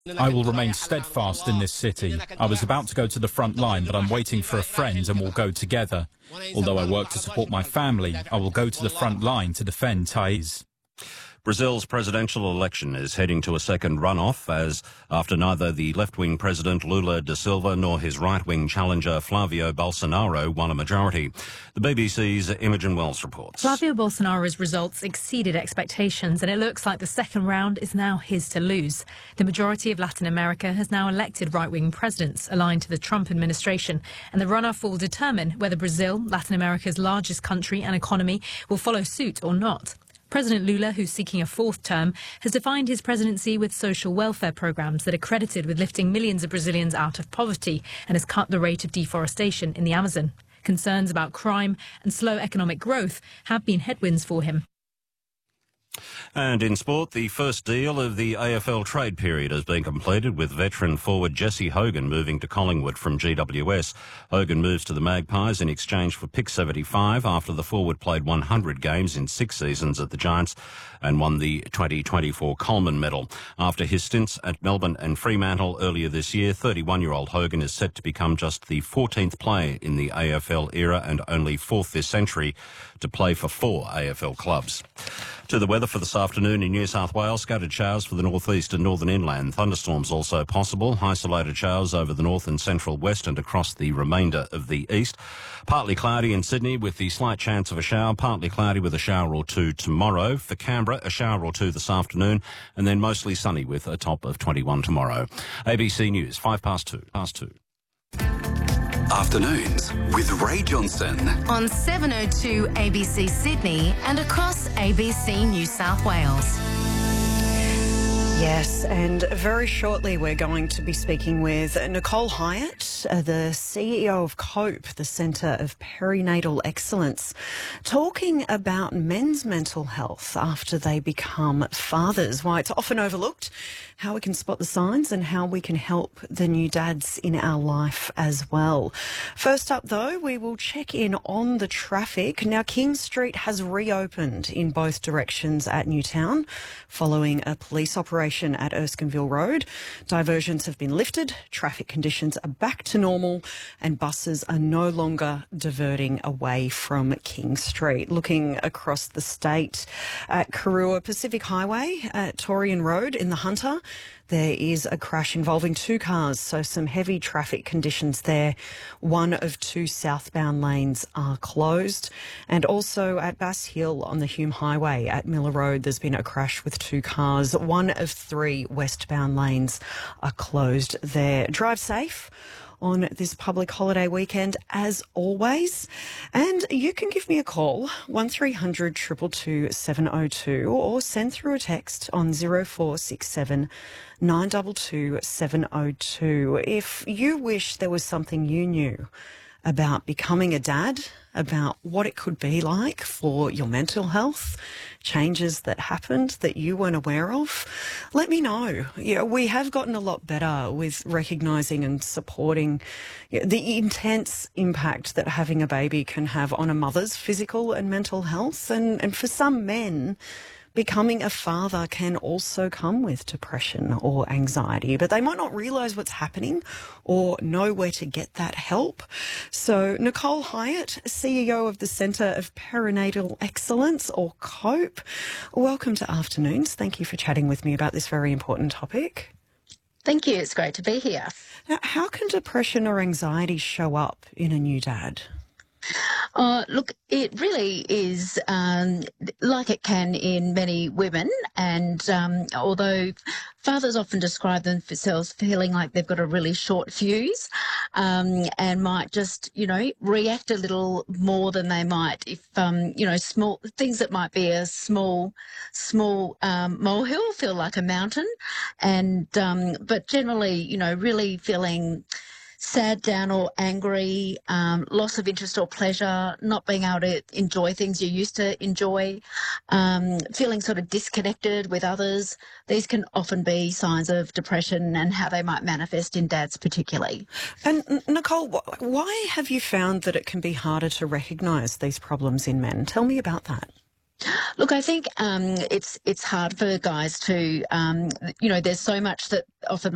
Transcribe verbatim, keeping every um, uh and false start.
I will remain steadfast in this city. I was about to go to the front line, but I'm waiting for a friend and we'll go together. Although I work to support my family, I will go to the front line to defend Taiz. Brazil's presidential election is heading to a second runoff as after neither the left-wing president Lula da Silva nor his right-wing challenger Flavio Bolsonaro won a majority. The B B C's Imogen Wells reports. Flavio Bolsonaro's results exceeded expectations and it looks like the second round is now his to lose. The majority of Latin America has now elected right-wing presidents aligned to the Trump administration, and the runoff will determine whether Brazil, Latin America's largest country and economy, will follow suit or not. President Lula, who's seeking a fourth term, has defined his presidency with social welfare programs that are credited with lifting millions of Brazilians out of poverty and has cut the rate of deforestation in the Amazon. Concerns about crime and slow economic growth have been headwinds for him. And in sport, the first deal of the A F L trade period has been completed, with veteran forward Jesse Hogan moving to Collingwood from G W S. Hogan moves to the Magpies in exchange for pick seventy-five after the forward played one hundred games in six seasons at the Giants and won the twenty twenty-four Coleman Medal. After his stints at Melbourne and Fremantle earlier this year, thirty-one-year-old Hogan is set to become just the fourteenth player in the A F L era and only fourth this century to play for four A F L clubs. To the weather for this afternoon in New South Wales, scattered showers for the northeast and northern inland. Thunderstorms also possible. Isolated showers over the north and central west and across the remainder of the east. Partly cloudy in Sydney with the slight chance of a shower. Partly cloudy with a shower or two tomorrow. For Canberra, a shower or two this afternoon. And then mostly sunny with a top of twenty-one tomorrow. A B C News, five past two. Past two. Afternoons with Ray Johnson on seven oh two A B C Sydney and across A B C New South Wales. Yes, and very shortly we're going to be speaking with Nicole Hyatt, uh, the C E O of COPE, the Centre of Perinatal Excellence, talking about men's mental health after they become fathers, why it's often overlooked, how we can spot the signs and how we can help the new dads in our life as well. First up, though, we will check in on the traffic. Now, King Street has reopened in both directions at Newtown following a police operation at Erskineville Road. Diversions have been lifted, traffic conditions are back to normal and buses are no longer diverting away from King Street. Looking across the state at Karua Pacific Highway at Torian Road in the Hunter, there is a crash involving two cars, so some heavy traffic conditions there. One of two southbound lanes are closed. And also at Bass Hill on the Hume Highway at Miller Road, there's been a crash with two cars. One of three westbound lanes are closed there. Drive safe on this public holiday weekend, as always. And you can give me a call, one three hundred two two two seven oh two, or send through a text on zero four six seven nine two two seven oh two. If you wish there was something you knew about becoming a dad, about what it could be like for your mental health, changes that happened that you weren't aware of, let me know. Yeah, we have gotten a lot better with recognising and supporting the intense impact that having a baby can have on a mother's physical and mental health. And, and for some men, becoming a father can also come with depression or anxiety, but they might not realise what's happening or know where to get that help. So Nicole Hyatt, C E O of the Centre of Perinatal Excellence, or COPE, welcome to Afternoons. Thank you for chatting with me about this very important topic. Thank you. It's great to be here. Now, how can depression or anxiety show up in a new dad? Uh, look, it really is um, like it can in many women, and um, although fathers often describe themselves feeling like they've got a really short fuse um, and might just, you know, react a little more than they might if, um, you know, small things that might be a small, small um, molehill feel like a mountain, and um, but generally, you know, really feeling sad, down or angry, um, loss of interest or pleasure, not being able to enjoy things you used to enjoy, um, feeling sort of disconnected with others. These can often be signs of depression and how they might manifest in dads particularly. And Nicole, why have you found that it can be harder to recognise these problems in men? Tell me about that. Look, I think um, it's it's hard for guys to, um, you know, there's so much that often